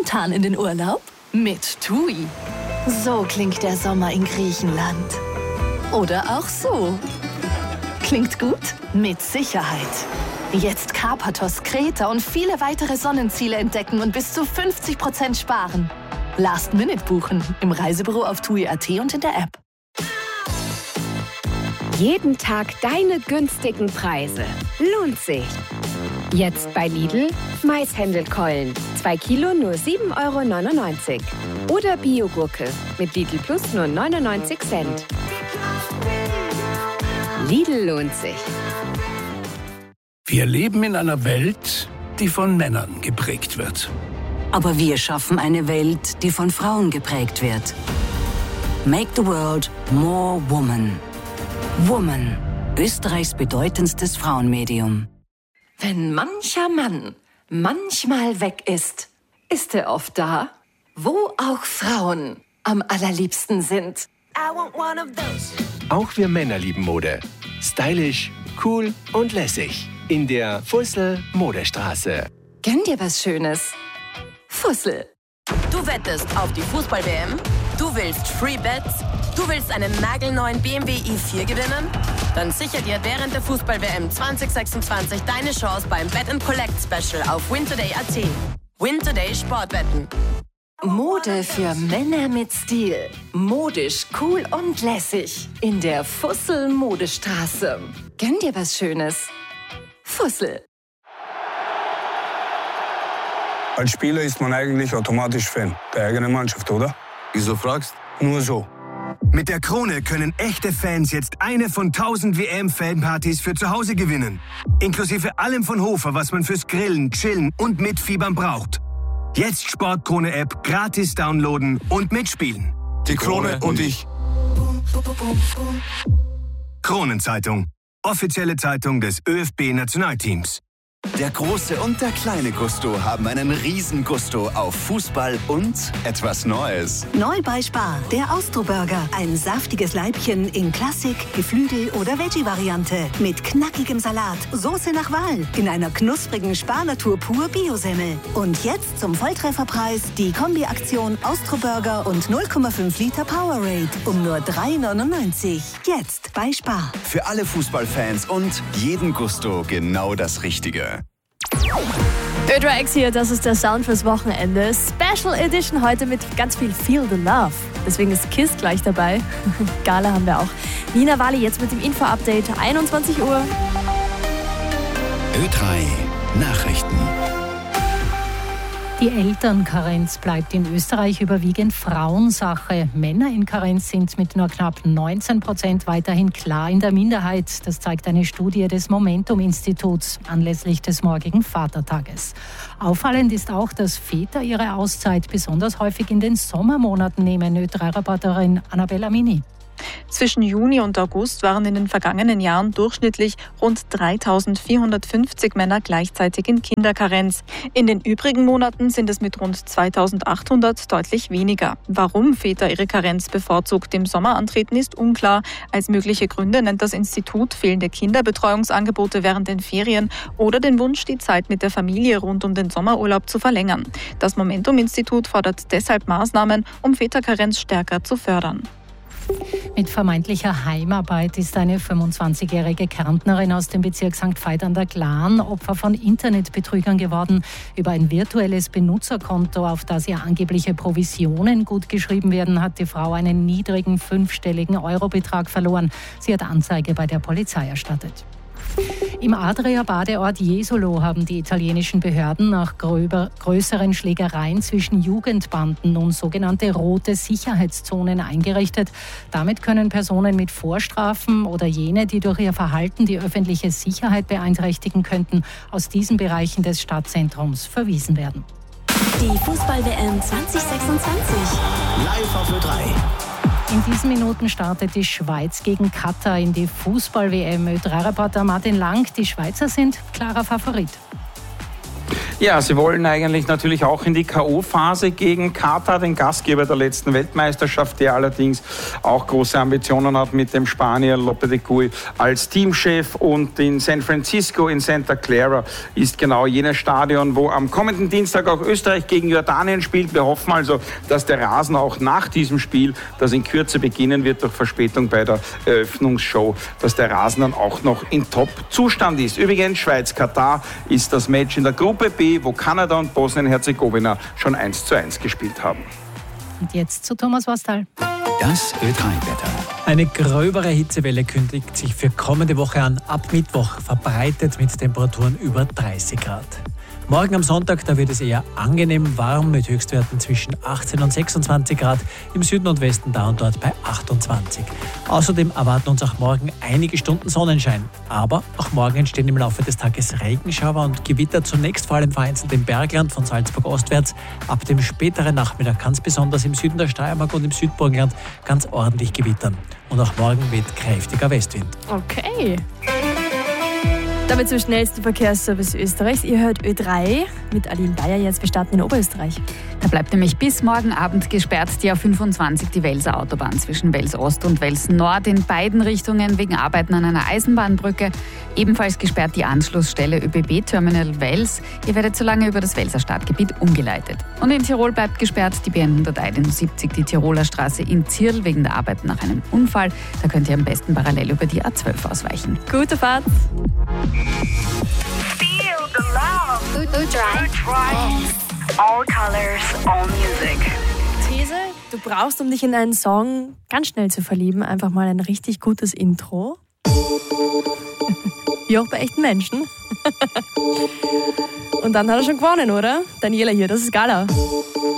spontan in den Urlaub? Mit TUI. So klingt der Sommer in Griechenland. Oder auch so. Klingt gut? Mit Sicherheit. Jetzt Karpathos, Kreta und viele weitere Sonnenziele entdecken und bis zu 50% sparen. Last Minute buchen im Reisebüro auf TUI.at und in der App. Jeden Tag deine günstigen Preise. Lohnt sich. Jetzt bei Lidl Maishändelkeulen. 2 Kilo nur 7,99 €. Oder Biogurke mit Lidl Plus nur 99 Cent. Lidl lohnt sich. Wir leben in einer Welt, die von Männern geprägt wird. Aber wir schaffen eine Welt, die von Frauen geprägt wird. Make the world more woman. Woman, Österreichs bedeutendstes Frauenmedium. Wenn mancher Mann manchmal weg ist, ist er oft da, wo auch Frauen am allerliebsten sind. Auch wir Männer lieben Mode. Stylisch, cool und lässig. In der Fussel Modestraße. Gönn dir was Schönes. Fussel. Du wettest auf die Fußball-WM? Du willst Free Bets? Du willst einen nagelneuen BMW i4 gewinnen? Dann sicher dir während der Fußball-WM 2026 deine Chance beim Bet & Collect Special auf wintoday.at. Wintoday Sportwetten. Mode für Männer mit Stil. Modisch, cool und lässig. In der Fussel Modestraße. Gönn dir was Schönes. Fussel. Als Spieler ist man eigentlich automatisch Fan der eigenen Mannschaft, oder? Wieso fragst? Nur so. Mit der Krone können echte Fans jetzt eine von 1000 WM-Fanpartys für zu Hause gewinnen. Inklusive allem von Hofer, was man fürs Grillen, Chillen und Mitfiebern braucht. Jetzt Sportkrone-App gratis downloaden und mitspielen. Die Krone und ich. Kronenzeitung. Offizielle Zeitung des ÖFB-Nationalteams. Der große und der kleine Gusto haben einen riesen Gusto auf Fußball und etwas Neues. Neu bei Spar, der Austro-Burger. Ein saftiges Leibchen in Klassik, Geflügel- oder Veggie-Variante. Mit knackigem Salat, Soße nach Wahl, in einer knusprigen Spar-Natur pur Biosemmel. Und jetzt zum Volltrefferpreis die Kombi-Aktion Austro-Burger und 0,5 Liter Powerade um nur 3,99 €. Jetzt bei Spar. Für alle Fußballfans und jeden Gusto genau das Richtige. Ödra X hier, das ist der Sound fürs Wochenende. Special Edition heute mit ganz viel Feel the Love. Deswegen ist KISS gleich dabei. Gala haben wir auch. Nina Wali jetzt mit dem Info-Update, 21 Uhr. Ö3 Nachrichten. Die Elternkarenz bleibt in Österreich überwiegend Frauensache. Männer in Karenz sind mit nur knapp 19% weiterhin klar in der Minderheit. Das zeigt eine Studie des Momentum-Instituts anlässlich des morgigen Vatertages. Auffallend ist auch, dass Väter ihre Auszeit besonders häufig in den Sommermonaten nehmen. Ö3-Reporterin Annabella Mini. Zwischen Juni und August waren in den vergangenen Jahren durchschnittlich rund 3.450 Männer gleichzeitig in Kinderkarenz. In den übrigen Monaten sind es mit rund 2.800 deutlich weniger. Warum Väter ihre Karenz bevorzugt im Sommer antreten, ist unklar. Als mögliche Gründe nennt das Institut fehlende Kinderbetreuungsangebote während den Ferien oder den Wunsch, die Zeit mit der Familie rund um den Sommerurlaub zu verlängern. Das Momentum-Institut fordert deshalb Maßnahmen, um Väterkarenz stärker zu fördern. Mit vermeintlicher Heimarbeit ist eine 25-jährige Kärntnerin aus dem Bezirk St. Veit an der Glan Opfer von Internetbetrügern geworden. Über ein virtuelles Benutzerkonto, auf das ihr angebliche Provisionen gutgeschrieben werden, hat die Frau einen niedrigen 5-stelligen Eurobetrag verloren. Sie hat Anzeige bei der Polizei erstattet. Im Adria-Badeort Jesolo haben die italienischen Behörden nach größeren Schlägereien zwischen Jugendbanden nun sogenannte rote Sicherheitszonen eingerichtet. Damit können Personen mit Vorstrafen oder jene, die durch ihr Verhalten die öffentliche Sicherheit beeinträchtigen könnten, aus diesen Bereichen des Stadtzentrums verwiesen werden. Die Fußball-WM 2026. Live auf Ö3. In diesen Minuten startet die Schweiz gegen Katar in die Fußball-WM. Ö3-Reporter Martin Lang, die Schweizer sind klarer Favorit. Ja, sie wollen eigentlich natürlich auch in die K.O.-Phase gegen Katar, den Gastgeber der letzten Weltmeisterschaft, der allerdings auch große Ambitionen hat mit dem Spanier Lopetegui als Teamchef. Und in San Francisco, in Santa Clara, ist genau jenes Stadion, wo am kommenden Dienstag auch Österreich gegen Jordanien spielt. Wir hoffen also, dass der Rasen auch nach diesem Spiel, das in Kürze beginnen wird durch Verspätung bei der Eröffnungsshow, dass der Rasen dann auch noch in Top-Zustand ist. Übrigens, Schweiz-Katar ist das Match in der Gruppe B, wo Kanada und Bosnien-Herzegowina schon 1:1 gespielt haben. Und jetzt zu Thomas Wastal. Das Ö3-Wetter. Eine gröbere Hitzewelle kündigt sich für kommende Woche an. Ab Mittwoch verbreitet mit Temperaturen über 30 Grad. Morgen am Sonntag, da wird es eher angenehm warm mit Höchstwerten zwischen 18 und 26 Grad, im Süden und Westen da und dort bei 28. Außerdem erwarten uns auch morgen einige Stunden Sonnenschein. Aber auch morgen entstehen im Laufe des Tages Regenschauer und Gewitter, zunächst vor allem vereinzelt im Bergland von Salzburg ostwärts. Ab dem späteren Nachmittag kann es besonders im Süden der Steiermark und im Südburgenland ganz ordentlich gewittern. Und auch morgen weht kräftiger Westwind. Okay. Damit zum schnellsten Verkehrsservice Österreichs. Ihr hört Ö3 mit Aline Bayer jetzt. Wir starten in Oberösterreich. Da bleibt nämlich bis morgen Abend gesperrt die A25, die Welser Autobahn zwischen Wels Ost und Wels Nord in beiden Richtungen wegen Arbeiten an einer Eisenbahnbrücke. Ebenfalls gesperrt die Anschlussstelle ÖBB-Terminal Wels. Ihr werdet so lange über das Welser Stadtgebiet umgeleitet. Und in Tirol bleibt gesperrt die BN171, die Tiroler Straße in Zirl wegen der Arbeiten nach einem Unfall. Da könnt ihr am besten parallel über die A12 ausweichen. Gute Fahrt! Feel the love. Ö3. All colors, all music. These, du brauchst, um dich in einen Song ganz schnell zu verlieben, einfach mal ein richtig gutes Intro. Wie auch bei echten Menschen. Und dann hat er schon gewonnen, oder? Daniela hier, das ist Gala.